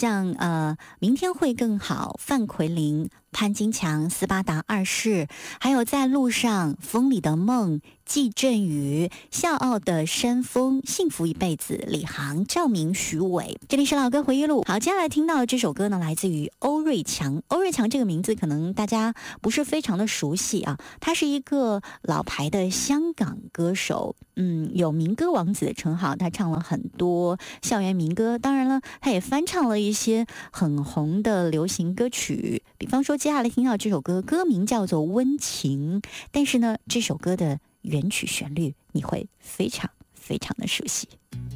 像明天会更好、范奎林、潘金强、斯巴达二世，还有在路上、风里的梦、季振宇、笑傲的山峰、幸福一辈子、李航、赵明、许巍。这里是老歌回忆录。好，接下来听到的这首歌呢，来自于欧瑞强。欧瑞强这个名字可能大家不是非常的熟悉啊，他是一个老牌的香港歌手，有民歌王子的称号，他唱了很多校园民歌，当然了，他也翻唱了一些很红的流行歌曲，比方说接下来听到这首歌，歌名叫做《温情》，但是呢，这首歌的原曲旋律你会非常非常的熟悉。